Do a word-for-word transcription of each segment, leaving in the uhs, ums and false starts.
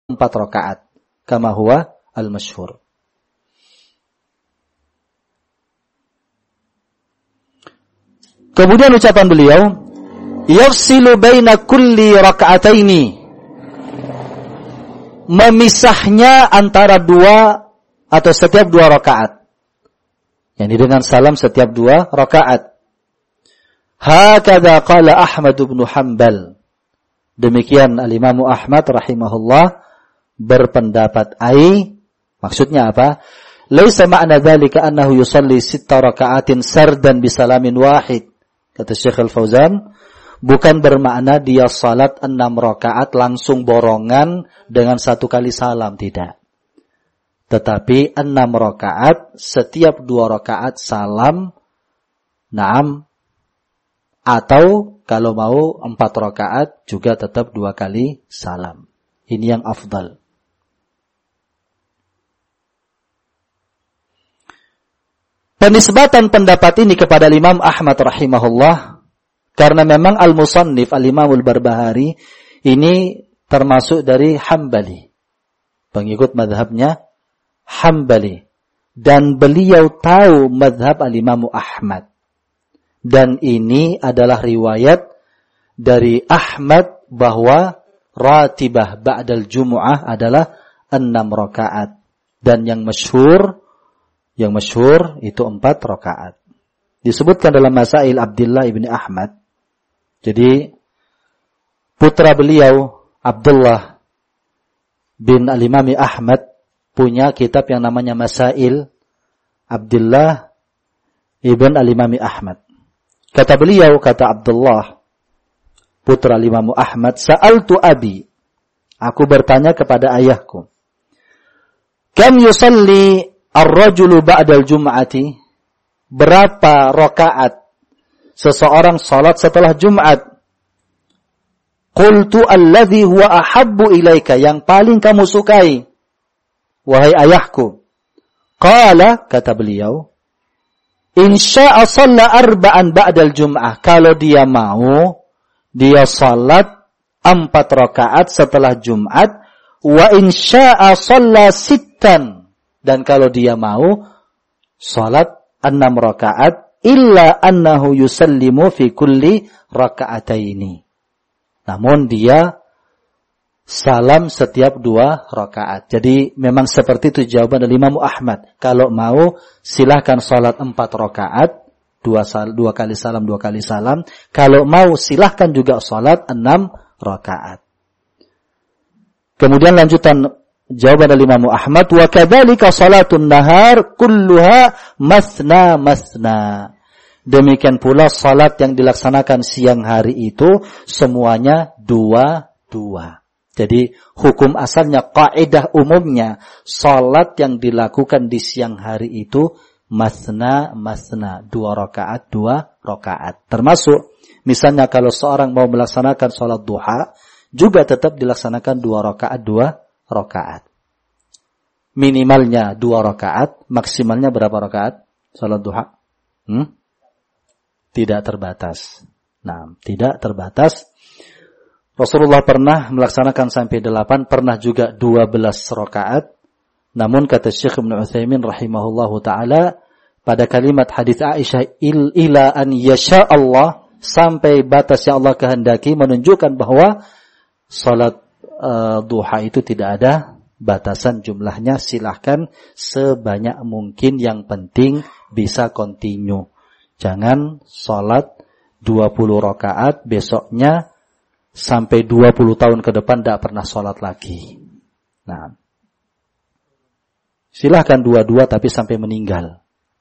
empat rakaat. Kama huwa al-masyhur. Kemudian ucapan beliau, yafsilu baina kulli raka'ataini. Memisahnya antara dua atau setiap dua rakaat. Yani dengan salam setiap dua rakaat. Hakadha qala Ahmad bin Hanbal. Demikian al-Imam Ahmad rahimahullah berpendapat. Ai, maksudnya apa? Laisa ma'na dzalika annahu yusalli sitta raka'atin sardan bisalamin wahid. Kata Syekh Al-Fauzan, bukan bermakna dia salat enam rakaat langsung borongan dengan satu kali salam, tidak. Tetapi enam rakaat, setiap dua rakaat salam, naam, atau kalau mau empat rakaat juga tetap dua kali salam. Ini yang afdal. Penisbatan pendapat ini kepada Imam Ahmad rahimahullah, karena memang al-musannif al-Imam al-Barbahari ini termasuk dari Hambali, pengikut madhabnya Hambali, dan beliau tahu madhab al-Imam Ahmad, dan ini adalah riwayat dari Ahmad bahwa ratibah ba'dal jumu'ah adalah enam rakaat, dan yang masyhur Yang masyhur itu empat rakaat. Disebutkan dalam Masail Abdullah ibni Ahmad. Jadi putra beliau Abdullah bin al-Imami Ahmad punya kitab yang namanya Masail Abdullah ibn al-Imami Ahmad. Kata beliau, kata Abdullah putra al-Imam Ahmad, sa'altu abi, aku bertanya kepada ayahku, kam yusalli ar-rajulu ba'dal jum'ati, berapa rakaat seseorang salat setelah Jumat? Qultu alladhi huwa ahabbu ilaika, yang paling kamu sukai wahai ayahku. Qala, kata beliau, in sya'a shalla arba'an ba'dal jum'ah, kalau dia mau dia salat empat rakaat setelah Jumat, wa in sya'a shalla sittan, dan kalau dia mau salat enam rakaat, illa annahu yusallimu fi kulli raka'ataini. Namun dia salam setiap dua rakaat. Jadi memang seperti itu jawaban dari Imam Ahmad. Kalau mau silahkan salat empat rakaat, dua, sal, dua kali salam, dua kali salam. Kalau mau silahkan juga salat enam rakaat. Kemudian lanjutan jawaban dari Imam Ahmad, wa kadzalika salatun nahar kulluha masna masna. Demikian pula salat yang dilaksanakan siang hari itu semuanya dua-dua. Jadi hukum asalnya, kaidah umumnya, salat yang dilakukan di siang hari itu masna masna, dua rakaat, dua rakaat. Termasuk misalnya kalau seorang mau melaksanakan salat duha, juga tetap dilaksanakan dua rakaat, dua rakaat. Minimalnya dua rakaat, maksimalnya berapa rakaat salat duha? Hmm? Tidak terbatas. Nah, tidak terbatas. Rasulullah pernah melaksanakan sampai delapan, pernah juga dua belas rakaat. Namun kata Syekh Ibnu Utsaimin rahimahullahu taala pada kalimat hadis Aisyah, il ila an yasha Allah, sampai batas yang Allah kehendaki, menunjukkan bahwa salat uh, duha itu tidak ada batasan jumlahnya, silahkan sebanyak mungkin, yang penting bisa continue. Jangan salat dua puluh rakaat, besoknya sampai dua puluh tahun ke depan tidak pernah salat lagi. Nah, silahkan dua-dua tapi sampai meninggal.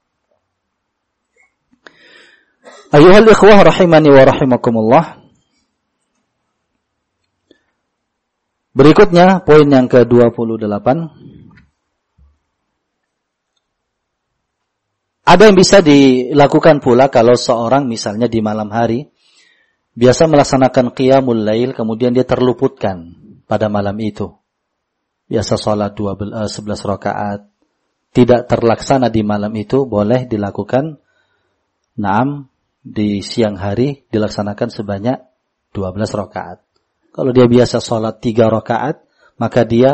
Ayuhal ikhwah rahimani wa rahimakumullah. Berikutnya, poin yang ke dua puluh delapan. Ada yang bisa dilakukan pula kalau seorang misalnya di malam hari biasa melaksanakan qiyamul lail, kemudian dia terluputkan pada malam itu. Biasa sholat sebelas rakaat, tidak terlaksana di malam itu, boleh dilakukan naam di siang hari, dilaksanakan sebanyak dua belas rakaat. Kalau dia biasa sholat tiga rakaat, maka dia